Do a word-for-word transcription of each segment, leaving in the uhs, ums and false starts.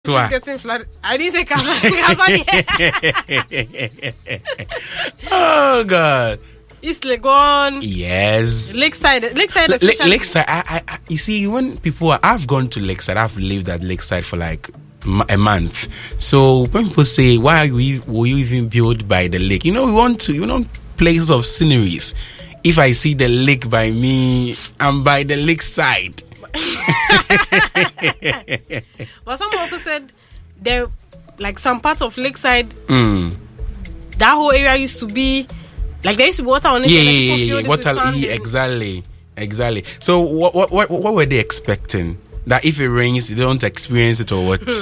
It's getting flooded. I didn't say Casa. Oh God. East Legon. Yes. Lakeside. Lakeside. L- Lakeside. I, I, I, you see, when people are, I've gone to Lakeside. I've lived at Lakeside for like m- a month. So when people say, "Why are we, were you even built by the lake?" You know, we want to. You know, places of sceneries. If I see the lake by me, I'm by the lakeside. But someone also said there, like some parts of Lakeside, mm. that whole area used to be like there used to be water on it. Yeah, and yeah, yeah, yeah. Water, yeah, exactly, exactly. So what, what, what, what were they expecting? That if it rains, they don't experience it or what?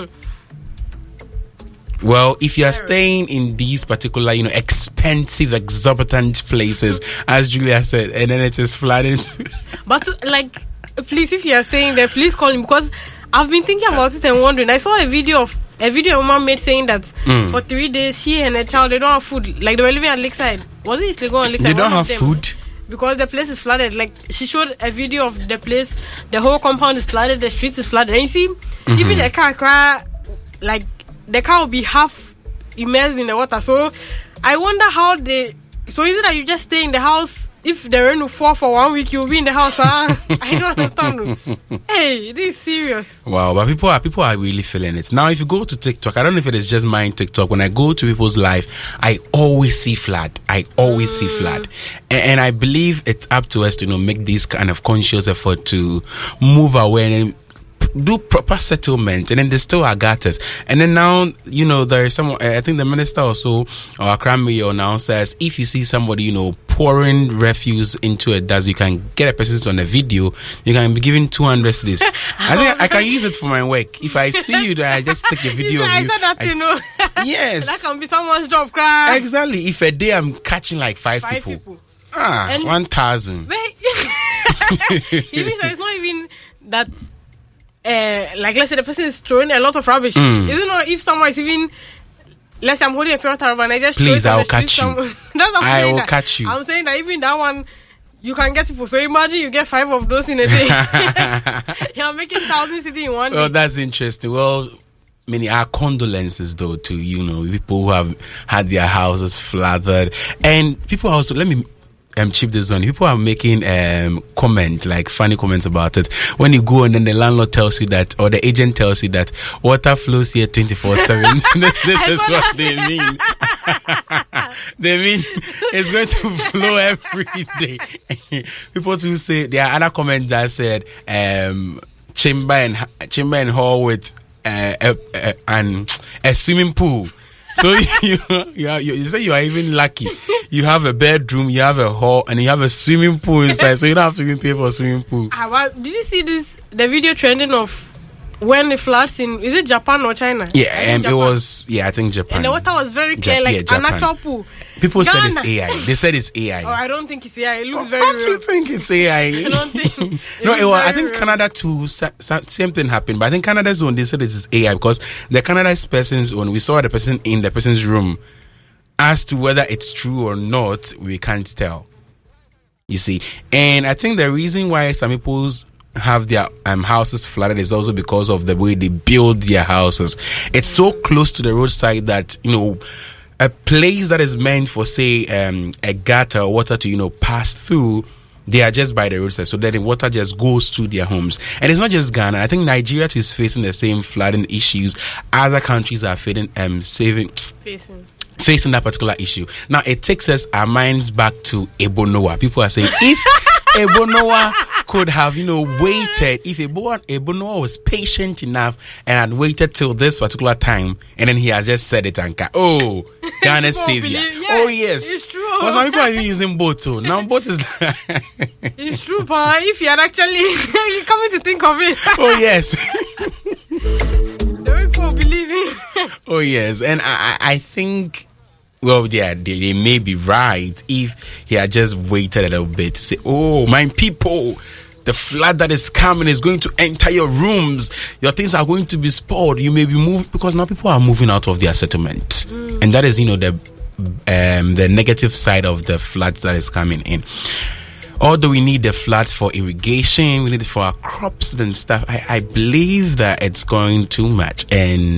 Well, if you are staying in these particular, you know, expensive, exorbitant places, as Julia said, and then it is flooding. But like, please, if you are staying there, please call him, because I've been thinking about it and wondering. I saw a video of a video a woman made saying that mm. for three days she and her child, they don't have food. Like they were living at Lakeside. Was it Lakeside on Lakeside? They don't have food because the place is flooded. Like she showed a video of the place. The whole compound is flooded. The streets is flooded. And you see, mm-hmm. even the car, car, like the car will be half immersed in the water. So I wonder how they. So is it that you just stay in the house? If the rain will fall for one week, you'll be in the house. Huh? I don't understand. Hey, this is serious. Wow, but people are people are really feeling it. Now, if you go to TikTok, I don't know if it is just mine TikTok. When I go to people's life, I always see flood. I always mm. see flood, and, and I believe it's up to us to you know make this kind of conscious effort to move away and do proper settlement, and then there's still Agatas. And then now, you know, there's some, I think the minister also, or Accra Mayor now says, if you see somebody, you know, pouring refuse into a dust, you can get a person on a video, you can be given two hundred cedis. I think I can use it for my work. If I see you there, I just take a video of I you. said that, I you know. Yes. That can be someone's job, cry. Exactly. If a day I'm catching like five, five people. people. Ah, and one thousand. Wait. You mean so it's not even that... Uh, like let's say the person is throwing a lot of rubbish. Mm. Isn't it if someone is even, let's say I'm holding a Pure Water and I just please throw it I'll catch you. Some, that's what I I'm will that. catch you. I'm saying that even that one you can get people. So imagine you get five of those in a day. You're making thousands city in one well, day. That's interesting. Well, many our condolences though to you know people who have had their houses flooded, and people also let me. Um, chip this one. People are making um comment like funny comments about it. When you go and then the landlord tells you that, or the agent tells you that water flows here twenty four seven. This, this is what they mean. They mean it's going to flow every day. People too say there are other comments that said um chamber and chamber and hall with uh, a, a, an, a swimming pool. So you, you, are, you, you say you are even lucky. You have a bedroom, you have a hall, and you have a swimming pool inside. So you don't have to even pay for a swimming pool. Ah, well, did you see this? The video trending of when it floods in, is it Japan or China? Yeah, and it was, yeah, I think Japan. And the water was very clear, ja- like yeah, an actual pool. People Ghana. said it's A I. They said it's A I. Oh, I don't think it's A I. It looks oh, very don't real. you think it's A I? I don't think. It no, it was, I think real. Canada too, sa- sa- same thing happened. But I think Canada's one, they said it's A I because the Canada's person's one, we saw the person in the person's room. As to whether it's true or not, we can't tell. You see, and I think the reason why some people have their um, houses flooded is also because of the way they build their houses. It's so close to the roadside that, you know, a place that is meant for, say, um, a gutter or water to, you know, pass through, they are just by the roadside, so that the water just goes to their homes. And it's not just Ghana. I think Nigeria is facing the same flooding issues. Other countries are facing, um, saving, facing. facing that particular issue. Now, it takes us our minds back to Ebo Noah. People are saying, if Ebo Noah could have, you know, waited, if Ebo, Ebo Noah was patient enough and had waited till this particular time, and then he has just said it, and oh, Ghana's savior. Believe, yeah, oh, yes. It's true. Because some people are even using boat too. Now, boat is it's true, pa. If you had actually you're coming to think of it. Oh, yes. The people believing. Oh, yes. And I, I think... Well, yeah, they, they may be right if he had just waited a little bit to say, oh, my people, the flood that is coming is going to enter your rooms. Your things are going to be spoiled. You may be moved because now people are moving out of their settlement. Mm. And that is, you know, the um, the negative side of the floods that is coming in. although we need the floods for irrigation, we need it for our crops and stuff, I, I believe that it's going too much. And